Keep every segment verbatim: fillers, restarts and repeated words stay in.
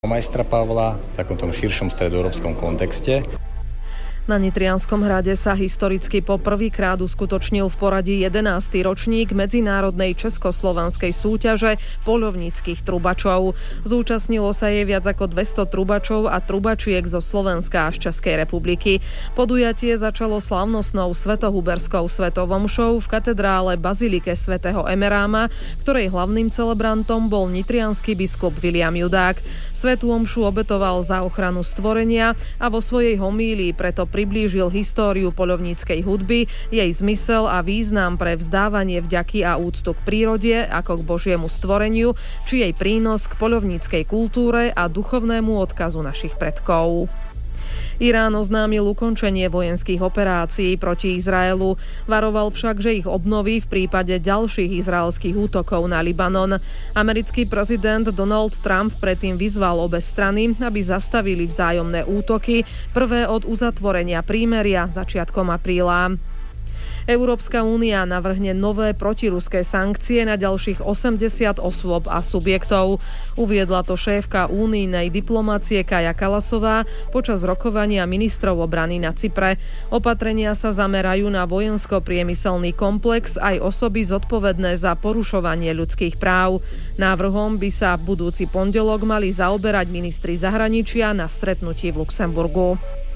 majstra Pavla v takomto širšom stredoeurópskom kontexte. Na Nitrianskom hrade sa historicky po prvýkrát uskutočnil v poradí jedenásty ročník medzinárodnej československej súťaže poľovníckych trubačov. Zúčastnilo sa jej viac ako dvesto trubačov a trubačiek zo Slovenska a z Českej republiky. Podujatie začalo slávnostnou svetohuberskou svetovomšou v katedrále Bazilike svätého Emeráma, ktorej hlavným celebrantom bol nitriansky biskup Viliam Judák. Svätú omšu obetoval za ochranu stvorenia a vo svojej homílii preto priblížil históriu poľovníckej hudby, jej zmysel a význam pre vzdávanie vďaky a úctu k prírode ako k Božiemu stvoreniu, či jej prínos k poľovníckej kultúre a duchovnému odkazu našich predkov. Irán oznámil ukončenie vojenských operácií proti Izraelu. Varoval však, že ich obnoví v prípade ďalších izraelských útokov na Libanon. Americký prezident Donald Trump predtým vyzval obe strany, aby zastavili vzájomné útoky, prvé od uzatvorenia prímeria začiatkom apríla. Európska únia navrhne nové protiruské sankcie na ďalších osemdesiat osôb a subjektov. Uviedla to šéfka únijnej diplomácie Kaja Kallasová počas rokovania ministrov obrany na Cypre. Opatrenia sa zamerajú na vojensko-priemyselný komplex aj osoby zodpovedné za porušovanie ľudských práv. Návrhom by sa v budúci pondelok mali zaoberať ministri zahraničia na stretnutí v Luxemburgu.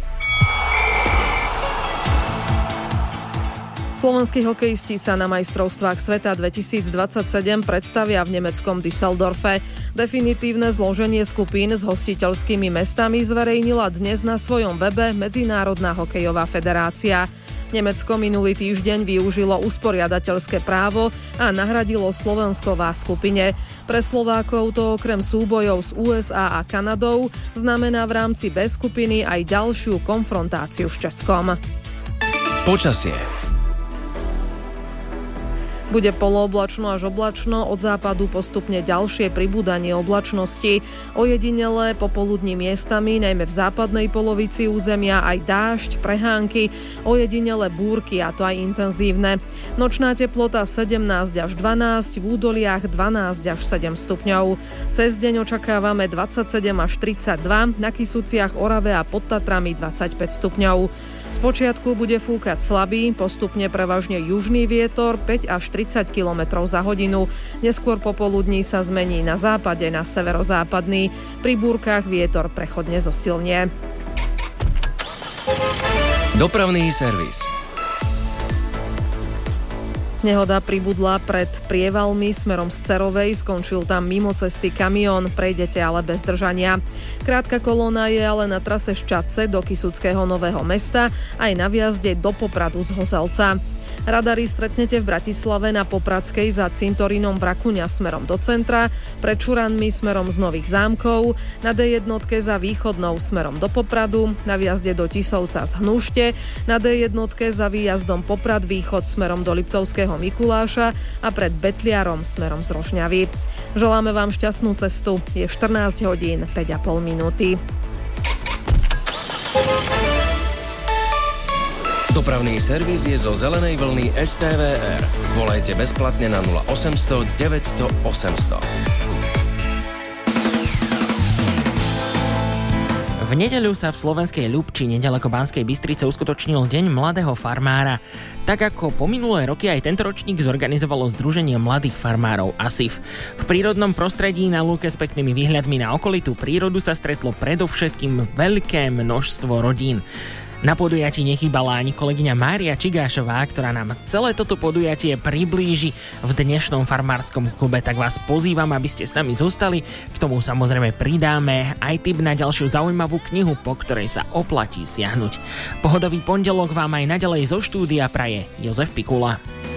Slovenskí hokejisti sa na majstrovstvách sveta dvetisícdvadsaťsedem predstavia v nemeckom Düsseldorfe. Definitívne zloženie skupín s hostiteľskými mestami zverejnila dnes na svojom webe Medzinárodná hokejová federácia. Nemecko minulý týždeň využilo usporiadateľské právo a nahradilo Slovensko v A skupine. Pre Slovákov to okrem súbojov s ú es á a Kanadou znamená v rámci B skupiny aj ďalšiu konfrontáciu s Českom. Počasie. Bude polooblačno až oblačno, od západu postupne ďalšie pribúdanie oblačnosti. Ojedinelé popoludní miestami, najmä v západnej polovici územia, aj dážď, prehánky, ojedinelé búrky, a to aj intenzívne. Nočná teplota sedemnásť až dvanásť, v údoliach dvanásť až sedem stupňov. Cez deň očakávame dvadsaťsedem až tridsaťdva, na Kysuciach, Orave a pod Tatrami dvadsaťpäť stupňov. Spočiatku bude fúkať slabý, postupne prevažne južný vietor päť až tridsať kilometrov za hodinu. Neskôr popoludní sa zmení na západe na severozápadný. Pri búrkach vietor prechodne zosilnie. Dopravný servis. Nehoda pribudla pred Prievalmi smerom z Cerovej, skončil tam mimo cesty kamión, prejdete ale bez držania. Krátka kolóna je ale na trase z Čadce do Kysuckého Nového Mesta aj na vjazde do Popradu z Hozelca. Radary stretnete v Bratislave na Popradskej za cintorínom Vrakuňa smerom do centra, pred Čuranmi smerom z Nových Zámkov, na dé jednotke za východnou smerom do Popradu, na vjazde do Tisovca z Hnušte, na dé jednotke za výjazdom Poprad východ smerom do Liptovského Mikuláša a pred Betliarom smerom z Rožňavy. Želáme vám šťastnú cestu. Je štrnásť hodín päť a pol minúty. Dopravný servis je zo zelenej vlny es té vé er. Volajte bezplatne na nula osemsto deväťsto osemsto. V nedeľu sa v slovenskej Ľubči nedaleko Banskej Bystrice uskutočnil Deň mladého farmára. Tak ako po minulé roky aj tento ročník zorganizovalo Združenie mladých farmárov á es í ef. V prírodnom prostredí na lúke s peknými výhľadmi na okolitú prírodu sa stretlo predovšetkým veľké množstvo rodín. Na podujatí nechýbala ani kolegyňa Mária Čigášová, ktorá nám celé toto podujatie priblíži v dnešnom farmárskom klube, tak vás pozývam, aby ste s nami zostali. K tomu samozrejme pridáme aj tip na ďalšiu zaujímavú knihu, po ktorej sa oplatí siahnuť. Pohodový pondelok vám aj naďalej zo štúdia praje Jozef Pikula.